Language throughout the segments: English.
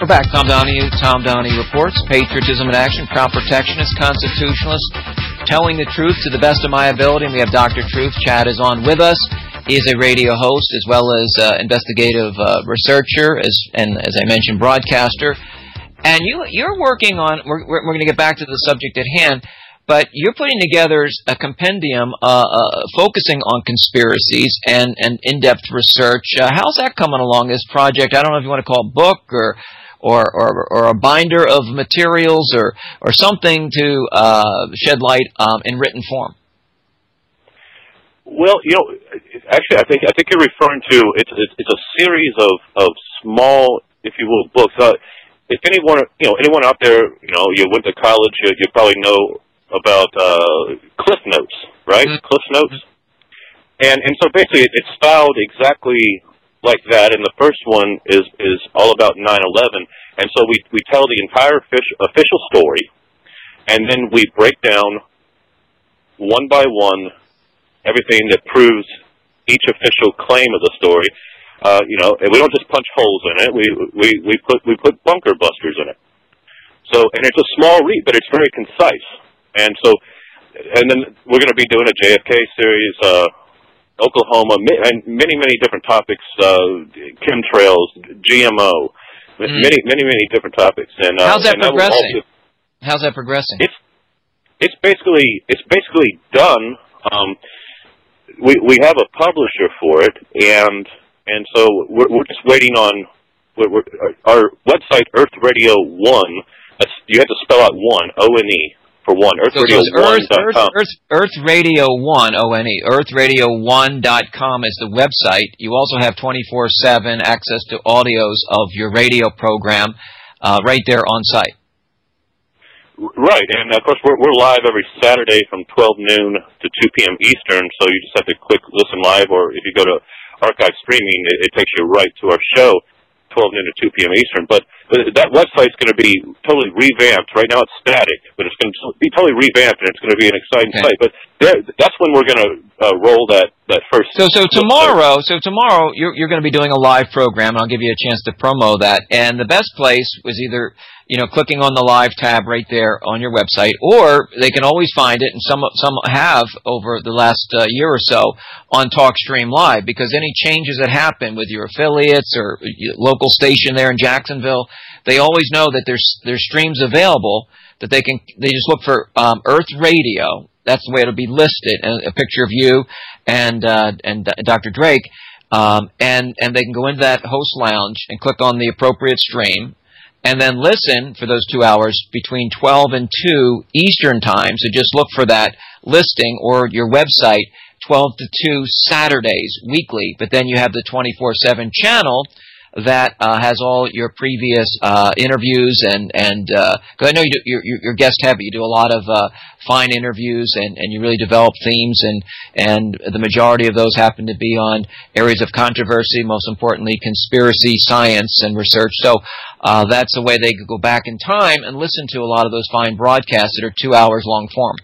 We're back. Tom Donahue Reports, Patriotism in Action, Crown Protectionist, Constitutionalist, telling the truth to the best of my ability. And we have Dr. Truth. Chad is on with us. He is a radio host as well as investigative researcher, and as I mentioned, broadcaster. And you're working on, we're going to get back to the subject at hand, but you're putting together a compendium focusing on conspiracies and in-depth research. How's that coming along, this project? I don't know if you want to call it a book or a binder of materials or something to shed light in written form. Well, actually, I think you're referring to it's a series of small, if you will, books. If anyone out there, you went to college, you probably know about Cliff Notes, right? Mm-hmm. Cliff Notes, and so basically it's styled exactly like that. And the first one is all about 9/11, and so we tell the entire official story, and then we break down one by one everything that proves each official claim of the story. And we don't just punch holes in it. We put bunker busters in it. So, and it's a small read, but it's very concise. And so, and then we're going to be doing a JFK series, Oklahoma, and many different topics, chemtrails, GMO, many different topics. And how's that progressing? How's that progressing? It's basically done. We have a publisher for it, and so we're just waiting on our website, Earth Radio 1. You have to spell out 1, O-N-E, for 1. EarthRadio1.com. Earth Radio 1, O-N-E. EarthRadio1.com is the website. You also have 24/7 access to audios of your radio program right there on site. Right, and of course we're live every Saturday from 12 noon to 2 p.m. Eastern, so you just have to click listen live, or if you go to archive streaming, it takes you right to our show, 12 noon to 2 p.m. Eastern. But that website's going to be totally revamped. Right now it's static, but it's going to be totally revamped, and it's going to be an exciting site. But that's when we're going to roll that first. So tomorrow you're going to be doing a live program, and I'll give you a chance to promo that. And the best place was either clicking on the live tab right there on your website, or they can always find it, and some have over the last year or so on TalkStream Live, because any changes that happen with your affiliates or local station there in Jacksonville, they always know that there's streams available that they just look for Earth Radio. That's the way it'll be listed, and a picture of you and Dr. Drake, and they can go into that host lounge and click on the appropriate stream, and then listen for those 2 hours between 12 and 2 Eastern Time. So just look for that listing or your website, 12 to 2 Saturdays weekly. But then you have the 24/7 channel that has all your previous interviews and because I know you're guest heavy. You do a lot of fine interviews and you really develop themes, and the majority of those happen to be on areas of controversy, most importantly conspiracy, science, and research. So that's the way they could go back in time and listen to a lot of those fine broadcasts that are 2 hours long form.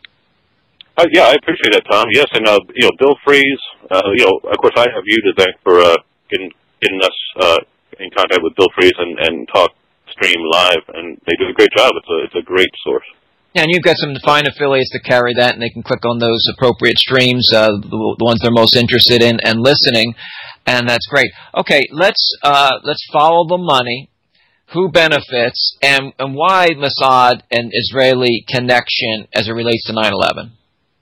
Yeah, I appreciate that, Tom. Yes, and Bill Fries. Of course, I have you to thank for getting us in contact with Bill Fries and TalkStream Live, and they do a great job. It's a great source. Yeah, and you've got some fine affiliates that carry that, and they can click on those appropriate streams, the ones they're most interested in and listening, and that's great. Okay, let's follow the money. Who benefits, and why Mossad and Israeli connection as it relates to 9/11?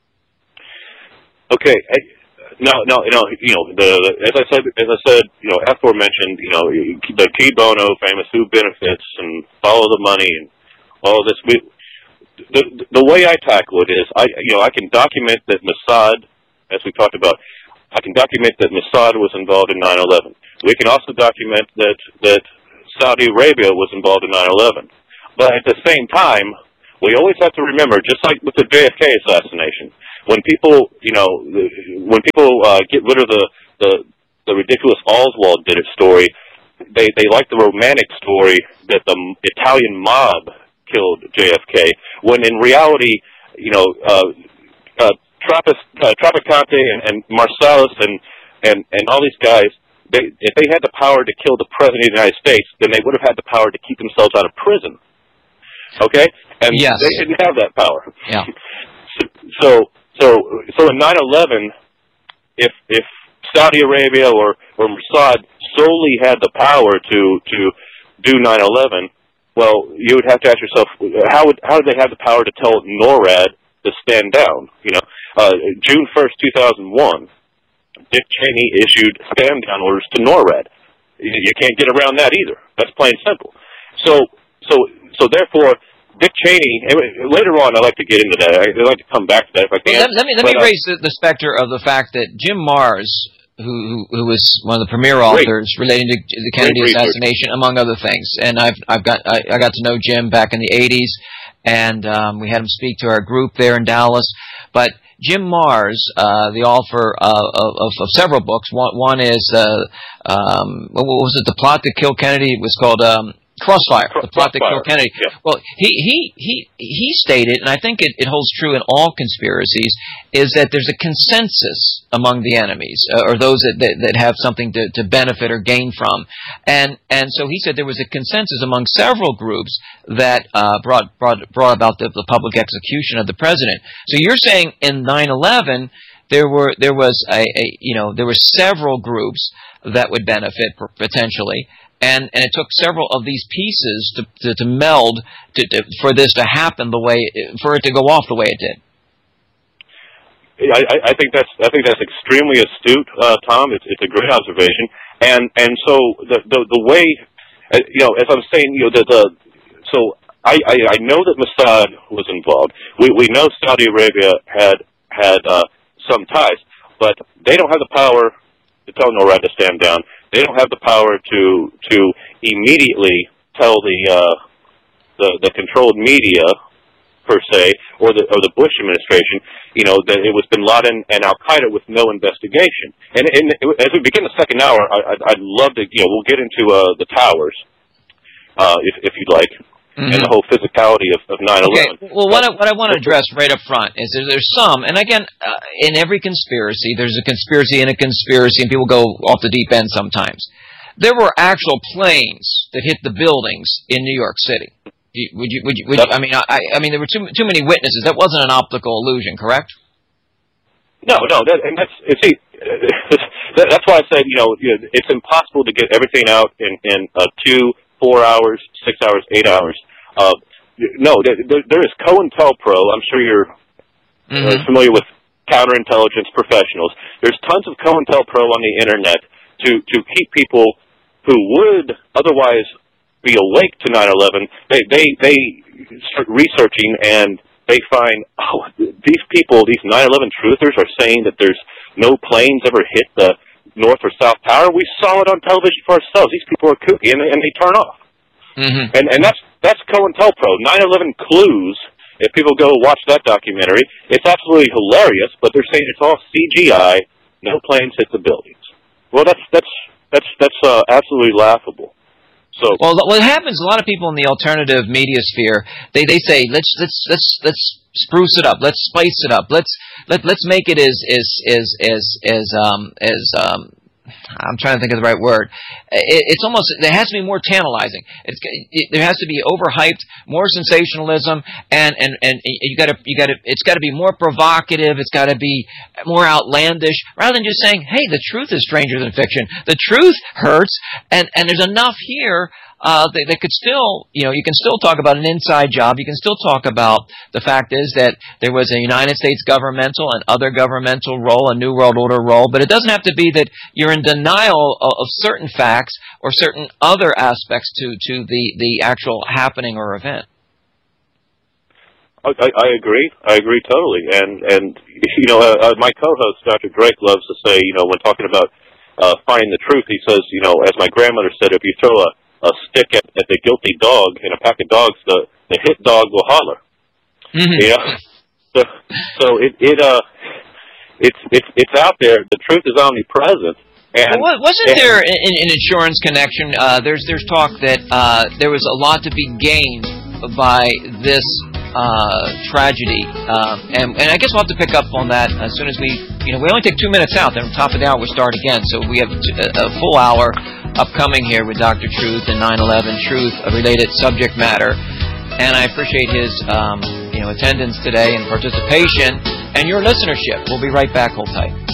Okay. No. As I said, aforementioned, the key bono, famous who benefits, and follow the money, and all of this. The way I tackle it is, I can document that Mossad, as we talked about, I can document that Mossad was involved in 9/11. We can also document that Saudi Arabia was involved in 9/11. But at the same time, we always have to remember, just like with the JFK assassination, when people get rid of the ridiculous Oswald did it story, they like the romantic story that the Italian mob killed JFK, when in reality, Traficante and Marsalis and all these guys, if they had the power to kill the president of the United States, then they would have had the power to keep themselves out of prison. Okay? And yes. they didn't have that power. Yeah. So in 9/11, if Saudi Arabia or Mossad solely had the power to do 9/11, well, you would have to ask yourself, how did they have the power to tell NORAD to stand down? June 1st, 2001, Dick Cheney issued stand down orders to NORAD. You can't get around that either. That's plain simple. So therefore, Dick Cheney. Later on, I'd like to get into that. I'd like to come back to that if I can. Well, let me raise the specter of the fact that Jim Marrs, who was one of the premier authors relating to the Kennedy assassination, among other things, and I got to know Jim back in the '80s, and we had him speak to our group there in Dallas. But Jim Marrs, the author of several books. One is what was it? The Plot to Kill Kennedy. It was called Crossfire. The Plot to Kill Kennedy. Yeah. Well, he stated, and I think it holds true in all conspiracies, is that there's a consensus among the enemies, or those that have something to benefit or gain from, and so he said there was a consensus among several groups that brought about the public execution of the president. So you're saying in 9/11 there were several groups that would benefit potentially. And it took several of these pieces to meld for this to happen for it to go off the way it did. I think that's extremely astute, Tom. It's a great observation, and so the way, as I was saying, so I know that Mossad was involved. We know Saudi Arabia had some ties, but they don't have the power to tell NORAD to stand down. They don't have the power to immediately tell the controlled media per se, or the Bush administration, that it was Bin Laden and Al Qaeda with no investigation. And as we begin the second hour, I'd love to, we'll get into the towers, if you'd like. Mm-hmm. And the whole physicality of 9/11. Okay. Well, what I want to address right up front is there's some, and again, in every conspiracy, there's a conspiracy and a conspiracy, and people go off the deep end sometimes. There were actual planes that hit the buildings in New York City. Would you? I mean, there were too many witnesses. That wasn't an optical illusion, correct? No, that's why I said, it's impossible to get everything out in 2, 4 hours, 6 hours, 8 hours. No, there is COINTELPRO. I'm sure you're familiar with counterintelligence professionals. There's tons of COINTELPRO on the internet to keep people who would otherwise be awake to 9/11. They start researching and they find, these people, these 9/11 truthers are saying that there's no planes ever hit the North or South Tower. We saw it on television for ourselves. These people are kooky, and they turn off. Mm-hmm. And that's COINTELPRO. 9/11 Clues. If people go watch that documentary, it's absolutely hilarious. But they're saying it's all CGI. No planes hit the buildings. Well, that's absolutely laughable. So, well, what happens? A lot of people in the alternative media sphere, they say let's spruce it up, let's spice it up, let's make it as I'm trying to think of the right word. It's almost, there has to be more tantalizing. There has to be overhyped, more sensationalism, and you got to it's got to be more provocative. It's got to be more outlandish, rather than just saying, "Hey, the truth is stranger than fiction. The truth hurts," and there's enough here that could still, you can still talk about an inside job. You can still talk about the fact is that there was a United States governmental and other governmental role, a New World Order role, but it doesn't have to be that you're in denial of certain facts or certain other aspects to the actual happening or event. I agree. I agree totally. And my co-host, Dr. Drake, loves to say, when talking about finding the truth, he says, as my grandmother said, if you throw a stick at the guilty dog in a pack of dogs, the hit dog will holler. Mm-hmm. So it's out there. The truth is omnipresent. And, wasn't there in Insurance Connection? There's talk that there was a lot to be gained by this tragedy, and I guess we'll have to pick up on that as soon as we only take 2 minutes out. Then top of the hour we start again, so we have a full hour upcoming here with Dr. Truth and 9/11 Truth, a related subject matter. And I appreciate his attendance today and participation and your listenership. We'll be right back. Hold tight.